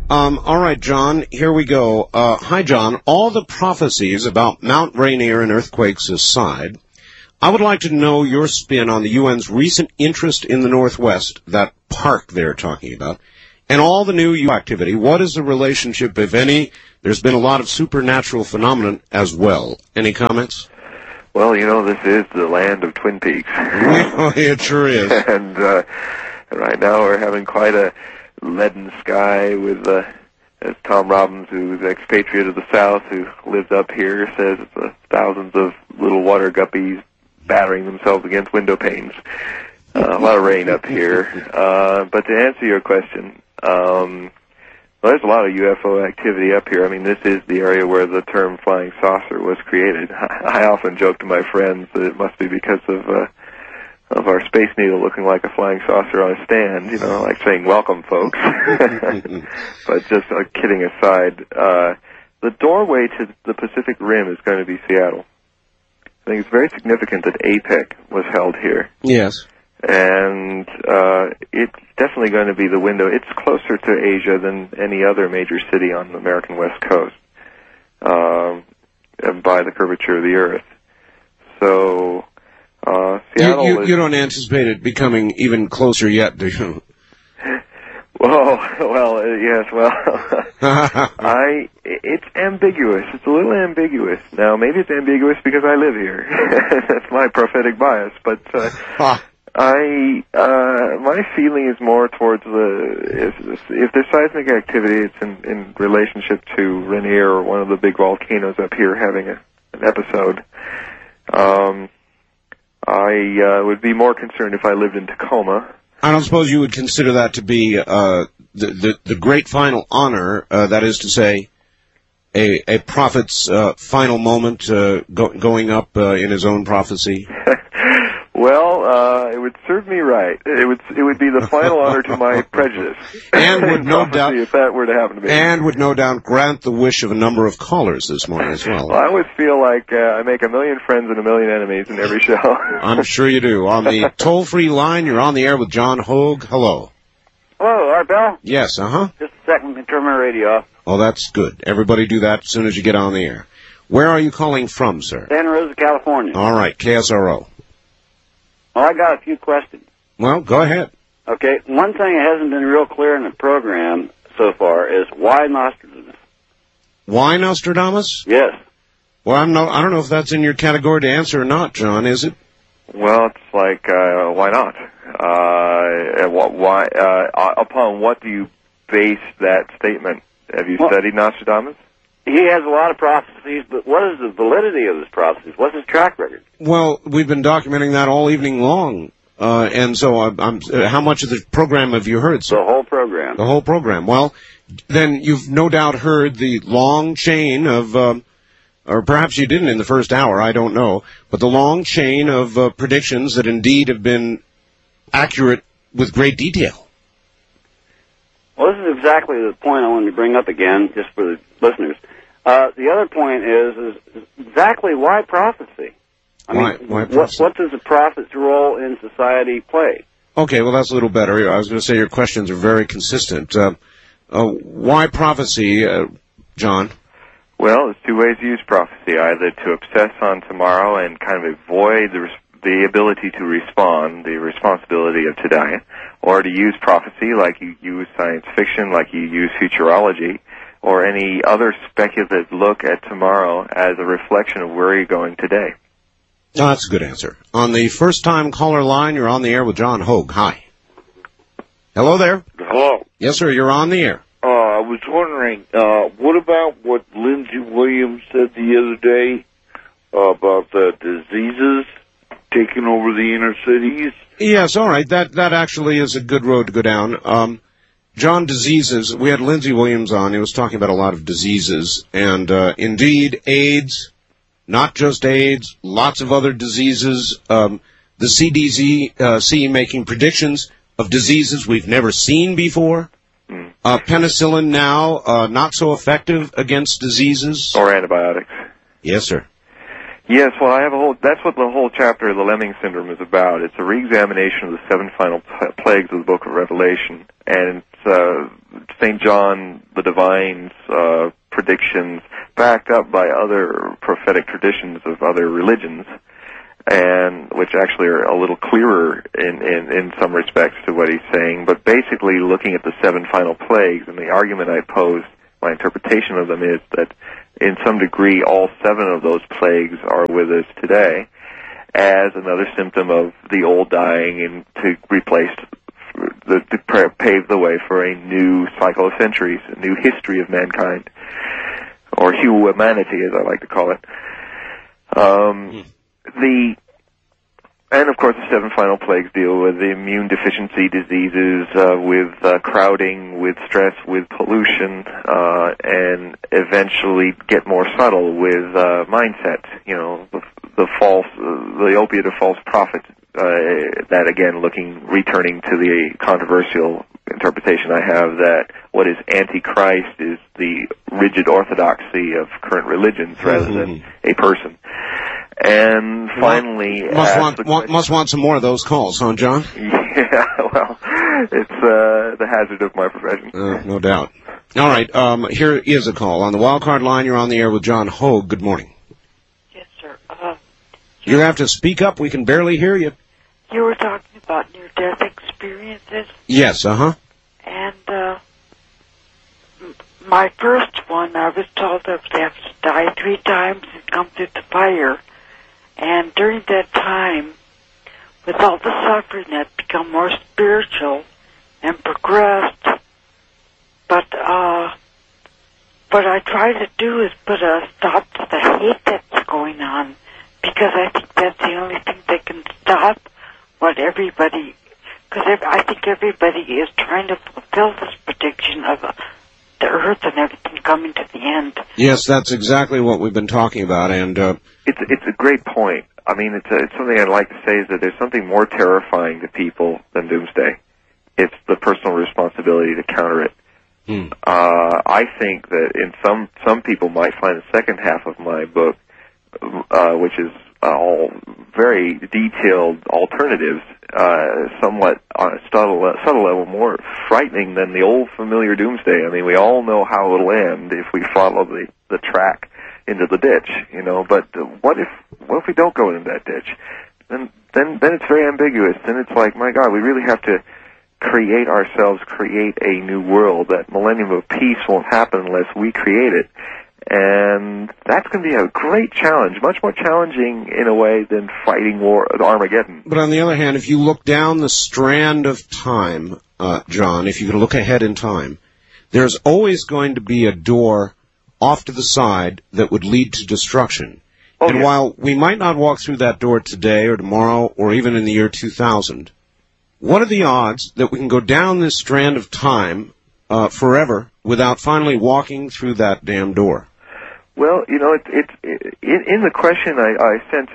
All right, John, here we go. Hi, John. All the prophecies about Mount Rainier and earthquakes aside, I would like to know your spin on the UN's recent interest in the Northwest, that park they're talking about, and all the new U activity. What is the relationship, if any? There's been a lot of supernatural phenomenon as well. Any comments? Well, you know, this is the land of Twin Peaks. It sure is. And right now we're having quite a leaden sky with, as Tom Robbins, who's expatriate of the South, who lives up here, says it's thousands of little water guppies battering themselves against window panes. A lot of rain up here. But to answer your question, well, there's a lot of UFO activity up here. I mean, this is the area where the term flying saucer was created. I often joke to my friends that it must be because of our Space Needle looking like a flying saucer on a stand, you know, like saying, welcome, folks. But just kidding aside, the doorway to the Pacific Rim is going to be Seattle. I think it's very significant that APEC was held here. Yes. And it's definitely going to be the window. It's closer to Asia than any other major city on the American West Coast by the curvature of the Earth. So Seattle you don't anticipate it becoming even closer yet, do you? Yes, it's ambiguous. It's a little ambiguous. Now, maybe it's ambiguous because I live here. That's my prophetic bias, but my feeling is more towards if there's seismic activity, it's in relationship to Rainier or one of the big volcanoes up here having an episode. I would be more concerned if I lived in Tacoma. I don't suppose you would consider that to be the great final honor, that is to say, a prophet's final moment going up in his own prophecy? Well, it would serve me right. It would be the final honor to my prejudice, and would no doubt, if that were to happen to me, and would no doubt grant the wish of a number of callers this morning as well. Well, I always feel like I make a million friends and a million enemies in every show. I'm sure you do. On the toll-free line, you're on the air with John Hogue. Hello. Hello, Art Bell? Yes, Just a second, let me turn my radio off. Oh, that's good. Everybody do that as soon as you get on the air. Where are you calling from, sir? Santa Rosa, California. All right, KSRO. Well, I got a few questions. Well, go ahead. Okay, one thing that hasn't been real clear in the program so far is why Nostradamus? Why Nostradamus? Yes. Well, I don't know if that's in your category to answer or not, John, is it? Well, it's like, why not? Upon what do you base that statement? Have you studied Nostradamus? He has a lot of prophecies, but what is the validity of his prophecies? What's his track record? Well, we've been documenting that all evening long, and so how much of the program have you heard, sir? The whole program. The whole program. Well, then you've no doubt heard the long chain of, or perhaps you didn't in the first hour, I don't know, but the long chain of predictions that indeed have been accurate with great detail. Well, this is exactly the point I wanted to bring up again, just for the listeners. The other point is exactly why prophecy? Why prophecy? What does a prophet's role in society play? Okay, well, that's a little better. I was going to say your questions are very consistent. Why prophecy, John? Well, there's two ways to use prophecy, either to obsess on tomorrow and kind of avoid the ability to respond, the responsibility of today, or to use prophecy like you use science fiction, like you use futurology, or any other speculative look at tomorrow as a reflection of where you're going today. Oh, that's a good answer. On the first-time caller line, you're on the air with John Hogue. Hi. Hello there. Hello. Yes, sir, you're on the air. I was wondering, what about what Lindsey Williams said the other day about the diseases taking over the inner cities? Yes, all right. That actually is a good road to go down. John, diseases. We had Lindsey Williams on. He was talking about a lot of diseases. And indeed, AIDS, not just AIDS, lots of other diseases. The CDC making predictions of diseases we've never seen before. Penicillin now not so effective against diseases. Or antibiotics. Yes, sir. Yes, well, that's what the whole chapter of the Lemming Syndrome is about. It's a reexamination of the seven final plagues of the Book of Revelation, and it's St. John the Divine's predictions backed up by other prophetic traditions of other religions, and which actually are a little clearer in some respects to what he's saying. But basically, looking at the 7 final plagues, and the argument I posed, my interpretation of them is that in some degree all 7 of those plagues are with us today as another symptom of the old dying and to pave the way for a new cycle of centuries, a new history of mankind, or humanity, as I like to call it. And of course, the 7 final plagues deal with the immune deficiency diseases, with crowding, with stress, with pollution, and eventually get more subtle with mindset. You know, the opiate of false prophet. That again, returning to the controversial interpretation I have that what is antichrist is the rigid orthodoxy of current religions rather than a person. And finally, must want some more of those calls, huh, John? Yeah, well, it's the hazard of my profession. No doubt. All right, here is a call on the wildcard line. You're on the air with John Hogue. Good morning. Yes, sir. You have to speak up. We can barely hear you. You were talking about near-death experiences. Yes. And my first one, I was told I would have to die 3 times and come through the fire. And during that time, with all the suffering, I'd become more spiritual and progressed. But what I try to do is put a stop to the hate that's going on, because I think that's the only thing that can stop what everybody, because I think everybody is trying to fulfill this prediction of the earth and everything coming to the end. Yes, that's exactly what we've been talking about, and it's a great point. I mean, it's something I'd like to say is that there's something more terrifying to people than doomsday. It's the personal responsibility to counter it. I think that in some people might find the second half of my book, which is all very detailed alternatives, somewhat on a subtle level more frightening than the old familiar doomsday. I mean, we all know how it'll end if we follow the track into the ditch, you know. But what if we don't go into that ditch? Then it's very ambiguous. Then it's like, my God, we really have to create a new world. That millennium of peace won't happen unless we create it. And that's going to be a great challenge, much more challenging in a way than fighting Armageddon. But on the other hand, if you look down the strand of time, John, if you can look ahead in time, there's always going to be a door off to the side that would lead to destruction. And while we might not walk through that door today or tomorrow or even in the year 2000, what are the odds that we can go down this strand of time forever without finally walking through that damn door? Well, you know, it's in the question I sense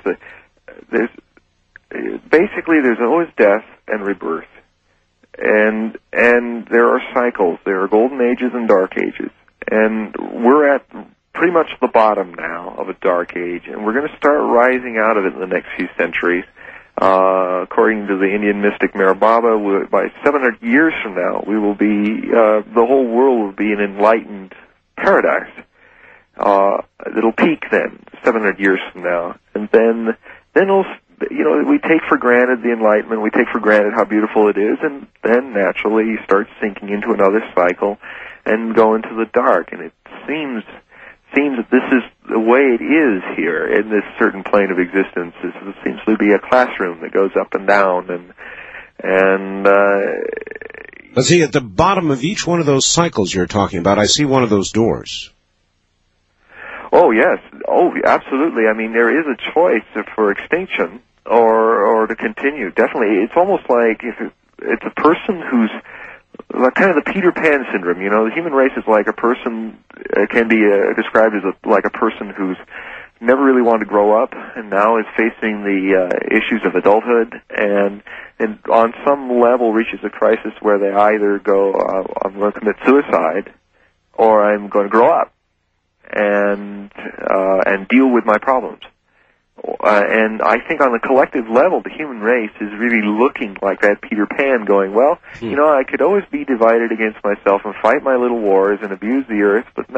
there's always death and rebirth, and there are cycles. There are golden ages and dark ages, and we're at pretty much the bottom now of a dark age, and we're going to start rising out of it in the next few centuries. According to the Indian mystic Meher Baba, by 700 years from now, we will be the whole world will be an enlightened paradise. It'll peak then, 700 years from now, and then it'll, you know, we take for granted the enlightenment, we take for granted how beautiful it is, and then naturally you start sinking into another cycle and go into the dark. And it seems that this is the way it is here in this certain plane of existence. It seems to be a classroom that goes up and down, and But see, at the bottom of each one of those cycles you're talking about, I see one of those doors. Oh, yes. Oh, absolutely. I mean, there is a choice for extinction or to continue. Definitely. It's almost like if it's a person who's like kind of the Peter Pan syndrome. You know, the human race is like a person, can be described as like a person who's never really wanted to grow up and now is facing the issues of adulthood and on some level reaches a crisis where they either go, I'm going to commit suicide or I'm going to grow up and deal with my problems. And I think on the collective level, the human race is really looking like that Peter Pan going, well, you know, I could always be divided against myself and fight my little wars and abuse the earth, but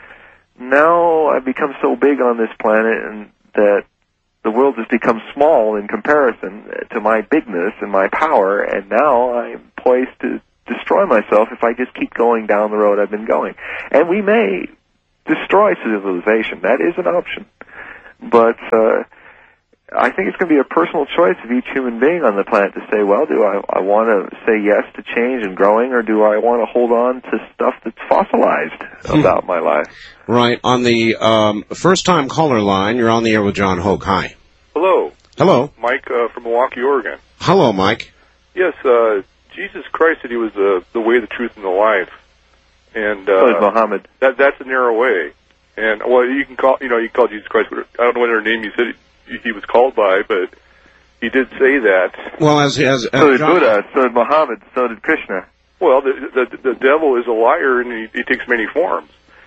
now I've become so big on this planet and that the world has become small in comparison to my bigness and my power, and now I'm poised to destroy myself if I just keep going down the road I've been going. And we may destroy civilization. That is an option. But I think it's going to be a personal choice of each human being on the planet to say, well, do I want to say yes to change and growing, or do I want to hold on to stuff that's fossilized about my life? Right. On the first-time caller line, you're on the air with John Hogue. Hi. Hello. Hello. Mike from Milwaukee, Oregon. Hello, Mike. Yes, Jesus Christ said he was the way, the truth, and the life. And so is Muhammad. That's a narrow way. And well, you can call Jesus Christ. I don't know what other name you said he was called by, but he did say that. Well, as so did Buddha, so did Muhammad, so did Krishna. Well, the devil is a liar, and he takes many forms.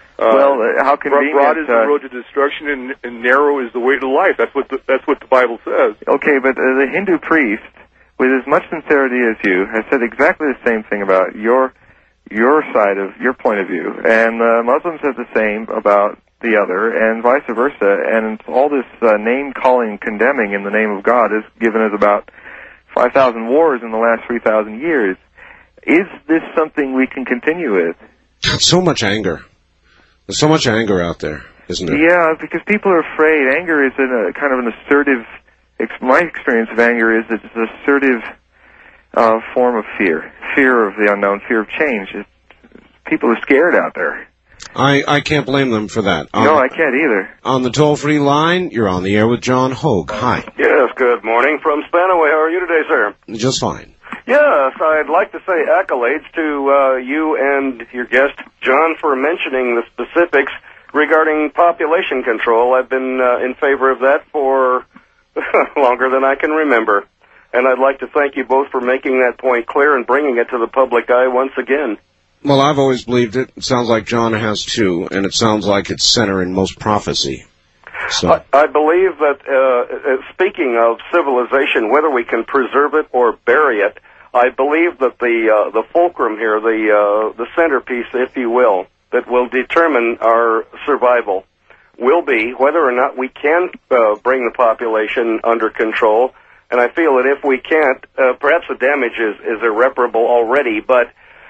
How convenient. Broad is the road to destruction, and narrow is the way to life. That's what the Bible says. Okay, but the Hindu priest, with as much sincerity as you, has said exactly the same thing about your side of your point of view, and Muslims have the same about the other, and vice versa. And all this name-calling, condemning in the name of God has given us about 5,000 wars in the last 3,000 years. Is this something we can continue with? So much anger. There's so much anger out there, isn't there? Yeah, because people are afraid. Anger is in a kind of an assertive. My experience of anger is that it's an assertive form of fear of the unknown, fear of change. People are scared out there. I can't blame them for that. No, I can't either. On the toll-free line, you're on the air with John Hogue. Hi. Yes, good morning from Spanaway. How are you today, sir? Just fine. Yes, I'd like to say accolades to you and your guest, John, for mentioning the specifics regarding population control. I've been in favor of that for longer than I can remember. And I'd like to thank you both for making that point clear and bringing it to the public eye once again. Well, I've always believed it. It sounds like John has too, and it sounds like it's center in most prophecy. So I believe that, speaking of civilization, whether we can preserve it or bury it, I believe that the fulcrum here, the centerpiece, if you will, that will determine our survival will be whether or not we can bring the population under control. And I feel that if we can't, perhaps the damage is irreparable already, but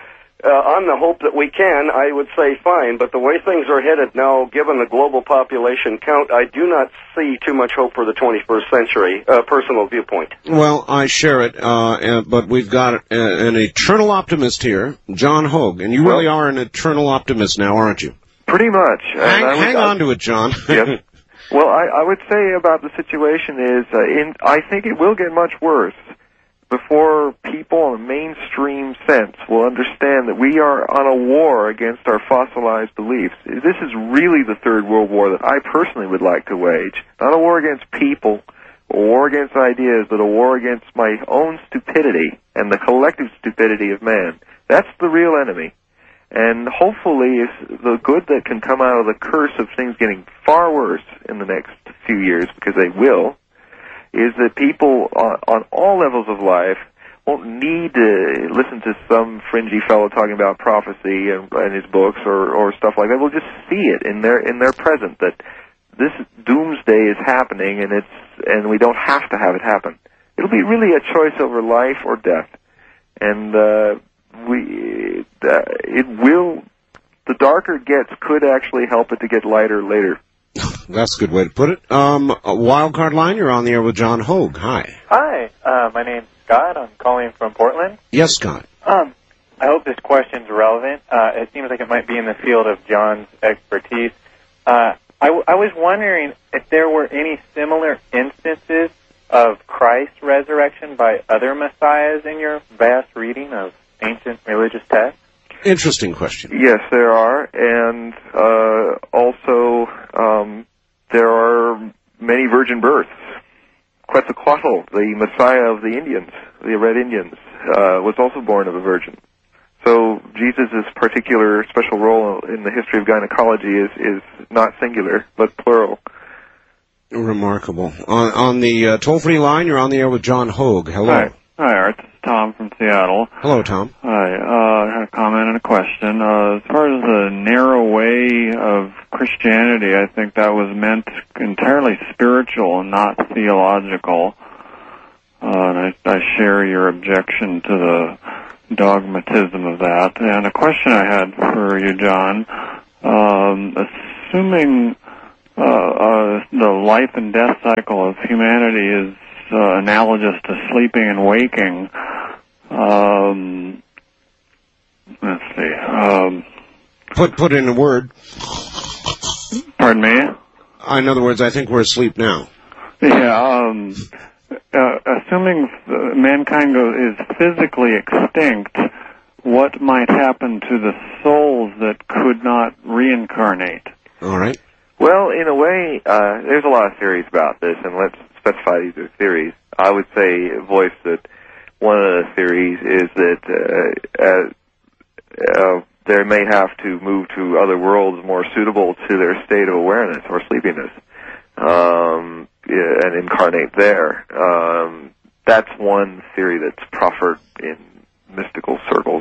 on the hope that we can, I would say fine. But the way things are headed now, given the global population count, I do not see too much hope for the 21st century, personal viewpoint. Well, I share it, but we've got an eternal optimist here, John Hogue, and you really are an eternal optimist now, aren't you? Pretty much. Hang on to it, John. Yes. Well, I would say about the situation is, I think it will get much worse before people in a mainstream sense will understand that we are on a war against our fossilized beliefs. This is really the Third World War that I personally would like to wage. Not a war against people, a war against ideas, but a war against my own stupidity and the collective stupidity of man. That's the real enemy. And hopefully the good that can come out of the curse of things getting far worse in the next few years, because they will, is that people on all levels of life won't need to listen to some fringy fellow talking about prophecy and his books or stuff like that. We'll just see it in their present, that this doomsday is happening, and we don't have to have it happen. It'll be really a choice over life or death, and the darker it gets could actually help it to get lighter later. That's a good way to put it. A wild card line, you're on the air with John Hogue. Hi. Hi, my name's Scott. I'm calling from Portland. Yes, Scott. I hope this question's relevant. It seems like it might be in the field of John's expertise. I was wondering if there were any similar instances of Christ's resurrection by other messiahs in your vast reading of ancient religious texts. Interesting question. Yes, there are, and also there are many virgin births. Quetzalcoatl, the Messiah of the Indians, the Red Indians, was also born of a virgin. So Jesus' particular special role in the history of gynecology is not singular, but plural. Remarkable. On the toll-free line, you're on the air with John Hogue. Hello. Hi, Art. This is Tom from Seattle. Hello, Tom. Hi. I had a comment and a question. As far as the narrow way of Christianity, I think that was meant entirely spiritual and not theological. And I share your objection to the dogmatism of that. And a question I had for you, John, assuming the life and death cycle of humanity is analogous to sleeping and waking, let's see. Put in a word. Pardon me? In other words, I think we're asleep now. Yeah, assuming mankind is physically extinct, what might happen to the souls that could not reincarnate? All right. Well, in a way, there's a lot of theories about this, and let's specify these are theories. I would say, voice that one of the theories is that they may have to move to other worlds more suitable to their state of awareness or sleepiness, and incarnate there. That's one theory that's proffered in mystical circles.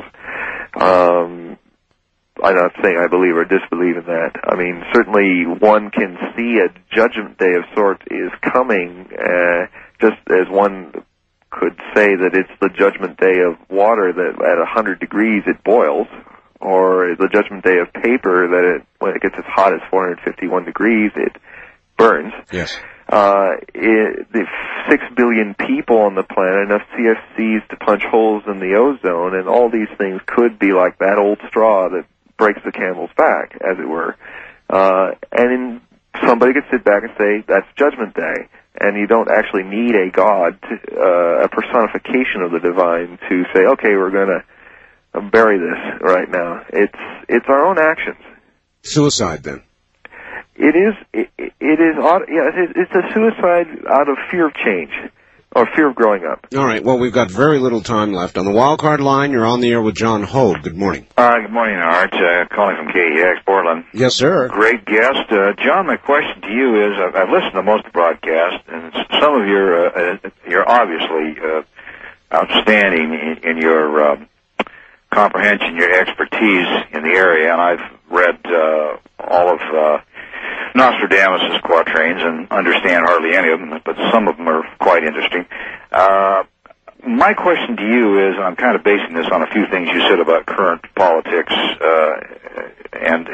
I'm not saying I believe or disbelieve in that. I mean, certainly one can see a judgment day of sorts is coming, just as one could say that it's the judgment day of water that at 100 degrees it boils, or the judgment day of paper that when it gets as hot as 451 degrees it burns. Yes. The 6 billion people on the planet, enough CFCs to punch holes in the ozone, and all these things could be like that old straw that breaks the camel's back, as it were. And somebody could sit back and say, that's Judgment Day. And you don't actually need a God, a personification of the divine, to say, okay, we're going to bury this right now. It's our own actions. Suicide, then. It's a suicide out of fear of change, or fear of growing up. All right, well, we've got very little time left. On the wildcard line, you're on the air with John Hogue. Good morning. Good morning, Art. Calling from KEX, Portland. Yes, sir. Great guest. John, my question to you is, I've listened to most of the broadcast, and some of you're obviously outstanding in your comprehension, your expertise in the area, and I've read all of Nostradamus' quatrains and understand hardly any of them, but some of them are quite interesting. My question to you is, I'm kind of basing this on a few things you said about current politics and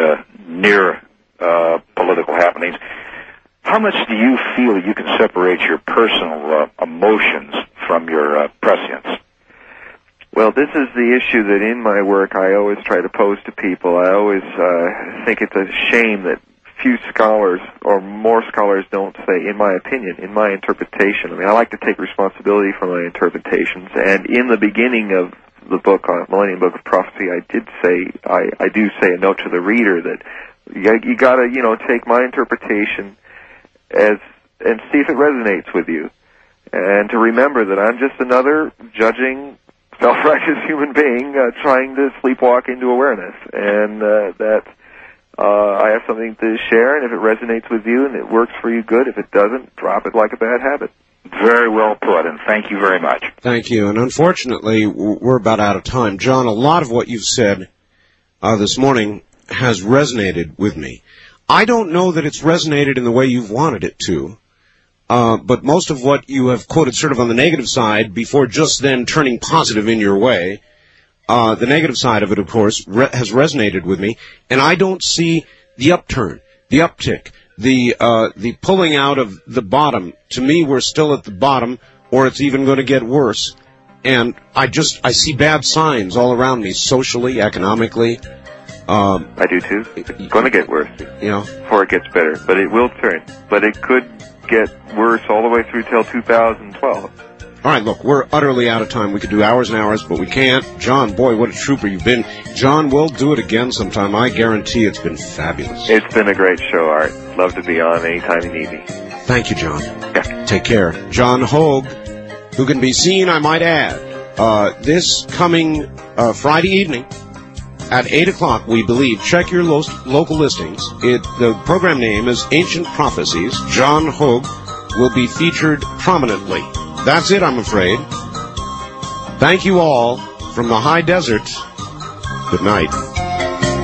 near political happenings. How much do you feel you can separate your personal emotions from your prescience? Well, this is the issue that in my work I always try to pose to people. I always think it's a shame that few scholars, or more scholars, don't say, in my opinion, in my interpretation. I mean, I like to take responsibility for my interpretations, and in the beginning of the book, Millennium Book of Prophecy, I do say a note to the reader that you gotta, take my interpretation and see if it resonates with you, and to remember that I'm just another judging, self-righteous human being trying to sleepwalk into awareness, and that I have something to share, and if it resonates with you and it works for you, good. If it doesn't, drop it like a bad habit. Very well put, and thank you very much. Thank you, and unfortunately, we're about out of time. John, a lot of what you've said this morning has resonated with me. I don't know that it's resonated in the way you've wanted it to, but most of what you have quoted sort of on the negative side before just then turning positive in your way, the negative side of it, of course, has resonated with me, and I don't see the upturn, the uptick, the pulling out of the bottom. To me, we're still at the bottom, or it's even going to get worse. And I see bad signs all around me, socially, economically. I do too. It's going to get worse, before it gets better. But it will turn. But it could get worse all the way through till 2012. All right, look, we're utterly out of time. We could do hours and hours, but we can't. John, boy, what a trooper you've been. John, we'll do it again sometime. I guarantee it's been fabulous. It's been a great show, Art. Love to be on anytime you need me. Thank you, John. Yeah. Take care. John Hogue, who can be seen, I might add, this coming Friday evening at 8 o'clock, we believe. Check your local listings. The program name is Ancient Prophecies. John Hogue will be featured prominently. That's it, I'm afraid. Thank you all from the high desert. Good night.